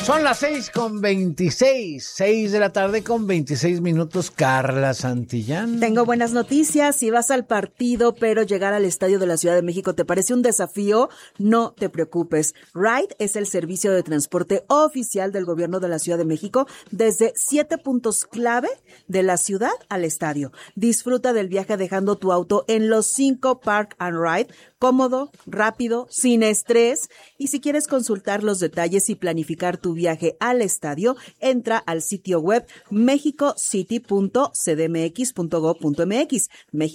Son las 6:26, 6 de la tarde con 26 minutos. Carla Santillán. Tengo buenas noticias. Si vas al partido, pero llegar al Estadio de la Ciudad de México te parece un desafío, no te preocupes. Ride es el servicio de transporte oficial del gobierno de la Ciudad de México desde 7 puntos clave de la ciudad al estadio. Disfruta del viaje dejando tu auto en los 5 Park and Ride, cómodo, rápido, sin estrés. Y si quieres consultar los detalles y planificar tu viaje al estadio, entra al sitio web mexicocity.cdmx.gov.mx,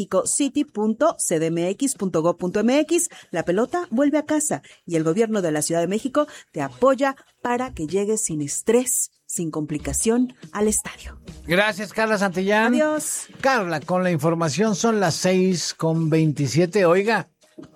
mexicocity.cdmx.gov.mx. La pelota vuelve a casa y el gobierno de la Ciudad de México te apoya para que llegues sin estrés, sin complicación al estadio. Gracias, Carla Santillán. Adiós. Carla, con la información son las 6:27. Oiga,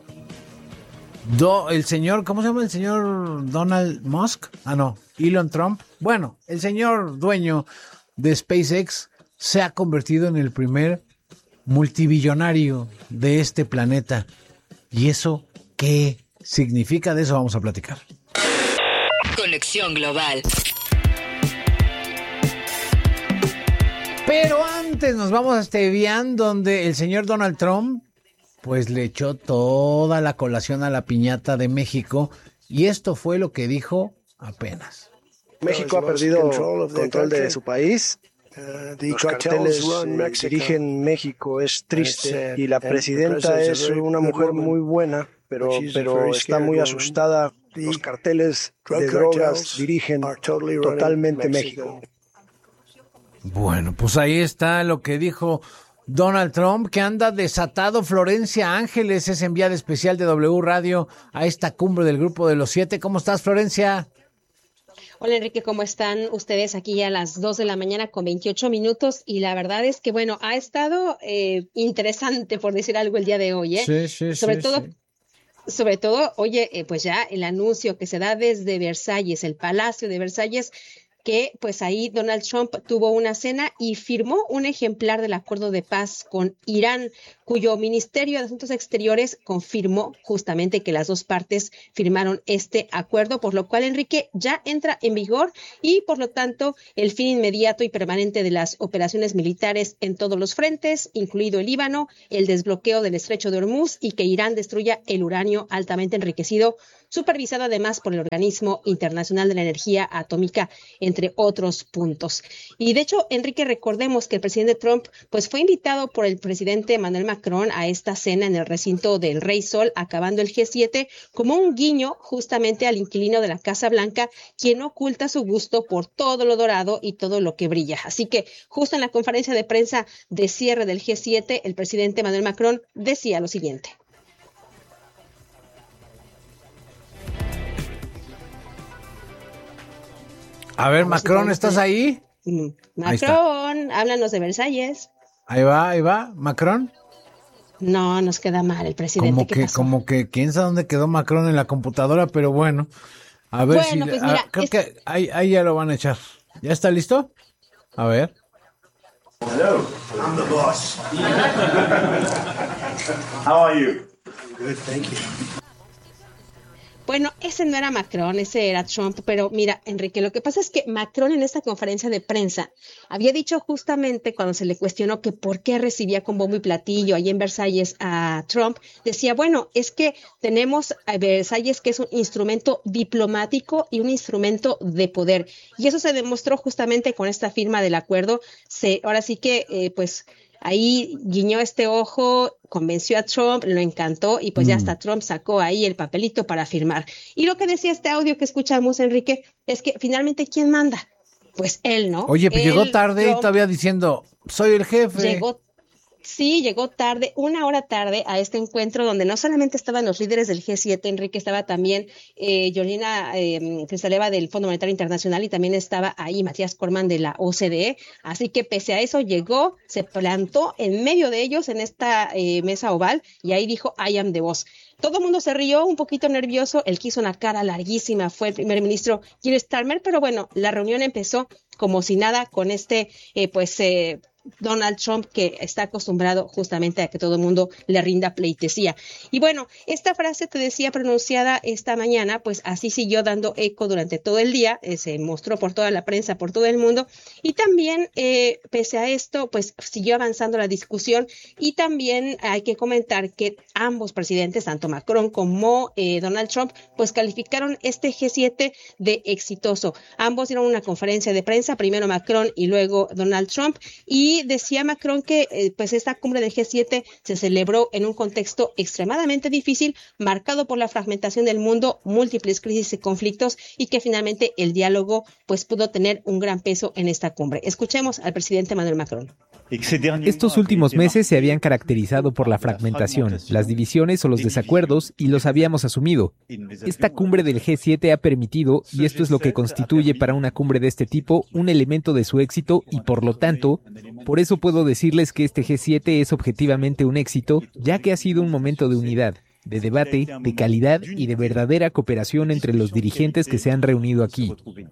el señor, ¿cómo se llama el señor Donald Musk? No, Elon Trump. Bueno, el señor dueño de SpaceX se ha convertido en el primer multibillonario de este planeta. ¿Y eso qué significa? De eso vamos a platicar. Conexión Global. Pero antes nos vamos a Estevian, donde el señor Donald Trump pues le echó toda la colación a la piñata de México, y esto fue lo que dijo apenas. México ha perdido control de su país. Los carteles dirigen México, es triste, y la presidenta es una mujer muy buena, pero está muy asustada. Los carteles de drogas dirigen totalmente México. Bueno, pues ahí está lo que dijo Donald Trump, que anda desatado. Florencia Ángeles es enviada especial de W Radio a esta cumbre del Grupo de los 7. ¿Cómo estás, Florencia? Hola, Enrique, ¿cómo están ustedes? Aquí a las 2 de la mañana con 28 minutos, y la verdad es que, bueno, ha estado interesante, por decir algo, el día de hoy, ¿eh? Sí. Sobre todo, oye, pues ya el anuncio que se da desde Versalles, el Palacio de Versalles, que pues ahí Donald Trump tuvo una cena y firmó un ejemplar del acuerdo de paz con Irán, cuyo Ministerio de Asuntos Exteriores confirmó justamente que las dos partes firmaron este acuerdo, por lo cual, Enrique, ya entra en vigor, y por lo tanto el fin inmediato y permanente de las operaciones militares en todos los frentes, incluido el Líbano, el desbloqueo del Estrecho de Hormuz y que Irán destruya el uranio altamente enriquecido, supervisado además por el Organismo Internacional de la Energía Atómica, entre otros puntos. Y de hecho, Enrique, recordemos que el presidente Trump pues fue invitado por el presidente Emmanuel Macron a esta cena en el recinto del Rey Sol, acabando el G7, como un guiño justamente al inquilino de la Casa Blanca, quien oculta su gusto por todo lo dorado y todo lo que brilla. Así que justo en la conferencia de prensa de cierre del G7, el presidente Emmanuel Macron decía lo siguiente. A ver, Macron, ¿estás ahí? Macron, háblanos de Versalles. Ahí va, Macron. No, nos queda mal el presidente. Como que quién sabe dónde quedó Macron en la computadora, pero bueno. A ver si pues mira, creo que ahí ya lo van a echar. ¿Ya está listo? A ver. Hello, I'm the boss. How are you? Good, thank you. Bueno, ese no era Macron, ese era Trump, pero mira, Enrique, lo que pasa es que Macron en esta conferencia de prensa había dicho justamente, cuando se le cuestionó que por qué recibía con bombo y platillo ahí en Versalles a Trump, decía, bueno, es que tenemos a Versalles, que es un instrumento diplomático y un instrumento de poder, y eso se demostró justamente con esta firma del acuerdo. Ahora sí que, pues, ahí guiñó este ojo, convenció a Trump, lo encantó, y pues ya hasta Trump sacó ahí el papelito para firmar. Y lo que decía este audio que escuchamos, Enrique, es que finalmente, ¿quién manda? Pues él, ¿no? Oye, pues llegó tarde, Trump, y todavía diciendo, soy el jefe. Llegó tarde, 1 hora tarde, a este encuentro donde no solamente estaban los líderes del G7, Enrique, estaba también Georgina Crisaleva del Fondo Monetario Internacional, y también estaba ahí Matías Corman de la OCDE. Así que pese a eso llegó, se plantó en medio de ellos en esta mesa oval, y ahí dijo, I am the boss. Todo el mundo se rió, un poquito nervioso, el que hizo una cara larguísima fue el primer ministro Keir Starmer, pero bueno, la reunión empezó como si nada con este Donald Trump, que está acostumbrado justamente a que todo el mundo le rinda pleitesía. Y bueno, esta frase, te decía, pronunciada esta mañana, pues así siguió dando eco durante todo el día, se mostró por toda la prensa, por todo el mundo, y también, pese a esto, pues siguió avanzando la discusión, y también hay que comentar que ambos presidentes, tanto Macron como Donald Trump, pues calificaron este G7 de exitoso. Ambos dieron una conferencia de prensa, primero Macron y luego Donald Trump, y decía Macron que pues esta cumbre del G7 se celebró en un contexto extremadamente difícil, marcado por la fragmentación del mundo, múltiples crisis y conflictos, y que finalmente el diálogo pues pudo tener un gran peso en esta cumbre. Escuchemos al presidente Emmanuel Macron. Estos últimos meses se habían caracterizado por la fragmentación, las divisiones o los desacuerdos, y los habíamos asumido. Esta cumbre del G7 ha permitido, y esto es lo que constituye para una cumbre de este tipo, un elemento de su éxito, y por lo tanto, por eso puedo decirles que este G7 es objetivamente un éxito, ya que ha sido un momento de unidad, de debate, de calidad y de verdadera cooperación entre los dirigentes que se han reunido aquí.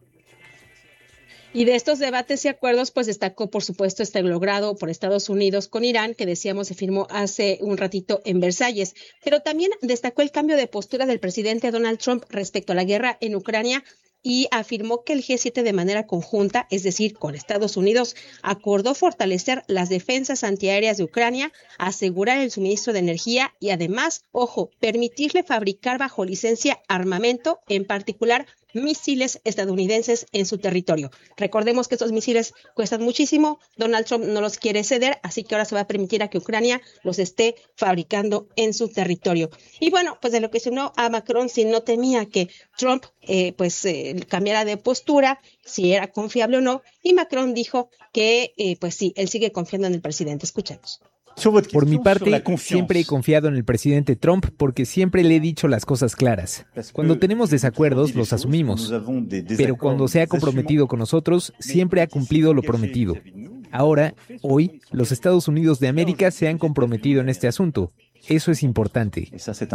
Y de estos debates y acuerdos, pues destacó, por supuesto, este logrado por Estados Unidos con Irán, que decíamos se firmó hace un ratito en Versalles. Pero también destacó el cambio de postura del presidente Donald Trump respecto a la guerra en Ucrania, y afirmó que el G7 de manera conjunta, es decir, con Estados Unidos, acordó fortalecer las defensas antiaéreas de Ucrania, asegurar el suministro de energía y además, ojo, permitirle fabricar bajo licencia armamento, en particular misiles estadounidenses en su territorio. Recordemos que estos misiles cuestan muchísimo, Donald Trump no los quiere ceder, así que ahora se va a permitir a que Ucrania los esté fabricando en su territorio. Y bueno, pues de lo que se unió a Macron, si no temía que Trump cambiara de postura, si era confiable o no, y Macron dijo que pues sí, él sigue confiando en el presidente. Escuchemos. Por mi parte, siempre he confiado en el presidente Trump porque siempre le he dicho las cosas claras. Cuando tenemos desacuerdos, los asumimos. Pero cuando se ha comprometido con nosotros, siempre ha cumplido lo prometido. Ahora, hoy, los Estados Unidos de América se han comprometido en este asunto. Eso es importante.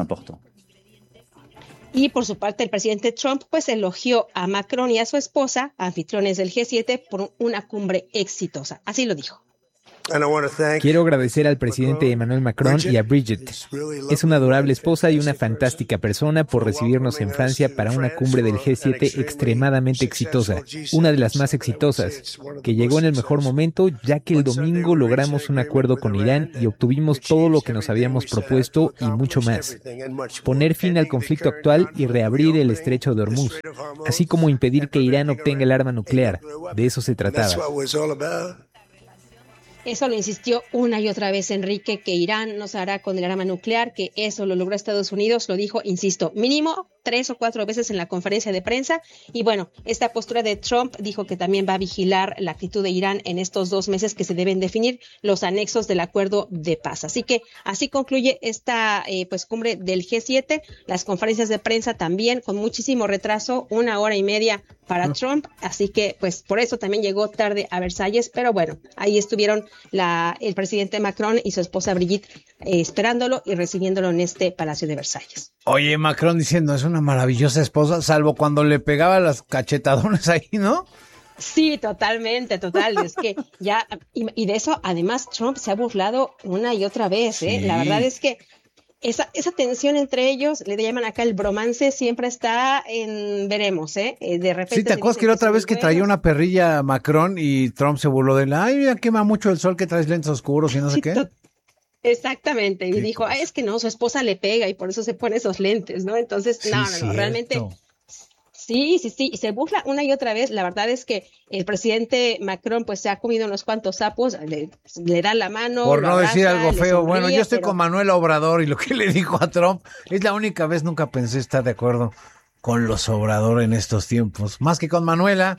Y por su parte, el presidente Trump pues elogió a Macron y a su esposa, anfitriones del G7, por una cumbre exitosa. Así lo dijo. Quiero agradecer al presidente Emmanuel Macron y a Bridget. Es una adorable esposa y una fantástica persona por recibirnos en Francia para una cumbre del G7 extremadamente exitosa, una de las más exitosas, que llegó en el mejor momento ya que el domingo logramos un acuerdo con Irán y obtuvimos todo lo que nos habíamos propuesto y mucho más. Poner fin al conflicto actual y reabrir el estrecho de Hormuz, así como impedir que Irán obtenga el arma nuclear. De eso se trataba. Eso lo insistió una y otra vez Enrique, que Irán no se hará con el arma nuclear, que eso lo logró Estados Unidos, lo dijo, insisto, mínimo 3 o 4 veces en la conferencia de prensa. Y bueno, esta postura de Trump dijo que también va a vigilar la actitud de Irán en estos 2 meses que se deben definir los anexos del acuerdo de paz. Así que así concluye esta cumbre del G7. Las conferencias de prensa también con muchísimo retraso, 1 hora y media para Trump. Así que pues por eso también llegó tarde a Versalles. Pero bueno, ahí estuvieron el presidente Macron y su esposa Brigitte esperándolo y recibiéndolo en este Palacio de Versalles. Oye, Macron diciendo, es una maravillosa esposa, salvo cuando le pegaba las cachetadones ahí, ¿no? Sí, totalmente, total. Es que ya, y de eso además Trump se ha burlado una y otra vez, ¿eh? Sí. La verdad es que esa tensión entre ellos, le llaman acá el bromance, siempre está en veremos, ¿eh? De repente. Sí, ¿te acuerdas que la otra vez que traía una perrilla Macron y Trump se burló de él? Ay, mira, quema mucho el sol que traes lentes oscuros y no sé qué. Exactamente, y dijo, es que no, su esposa le pega y por eso se pone esos lentes, ¿no? Entonces, sí, no, realmente, sí, y se burla una y otra vez. La verdad es que el presidente Macron pues se ha comido unos cuantos sapos, le da la mano. Por no decir algo feo, bueno, yo estoy con Manuel Obrador y lo que le dijo a Trump, es la única vez, nunca pensé estar de acuerdo con los Obrador en estos tiempos, más que con Manuela,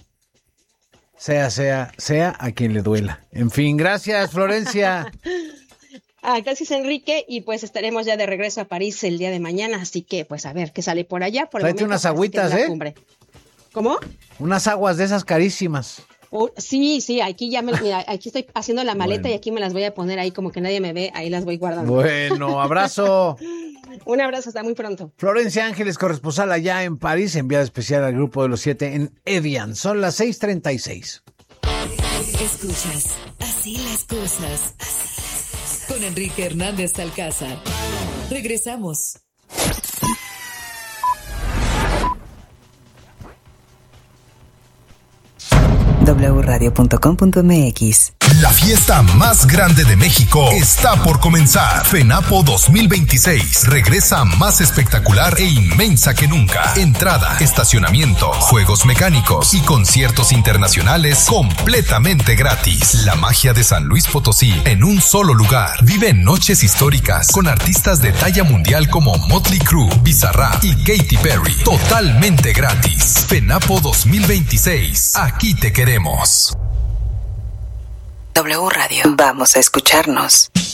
sea a quien le duela. En fin, gracias, Florencia. Gracias, Enrique, y pues estaremos ya de regreso a París el día de mañana, así que pues a ver qué sale por allá. Tráete unas agüitas, ¿eh? Cumbre. ¿Cómo? Unas aguas de esas carísimas. Sí, aquí mira, aquí estoy haciendo la maleta y aquí me las voy a poner ahí como que nadie me ve, ahí las voy guardando. Bueno, abrazo. Un abrazo, hasta muy pronto. Florencia Ángeles, corresponsal allá en París, enviada especial al Grupo de los 7 en Evian. Son las 6:36. Escuchas Así las cosas. Con Enrique Hernández Alcázar. Regresamos. wradio.com.mx. La fiesta más grande de México está por comenzar. FENAPO 2026 regresa más espectacular e inmensa que nunca. Entrada, estacionamiento, juegos mecánicos y conciertos internacionales completamente gratis. La magia de San Luis Potosí en un solo lugar. Vive noches históricas con artistas de talla mundial como Motley Crue, Bizarrap y Katy Perry. Totalmente gratis. FENAPO 2026. Aquí te queremos. W Radio. Vamos a escucharnos.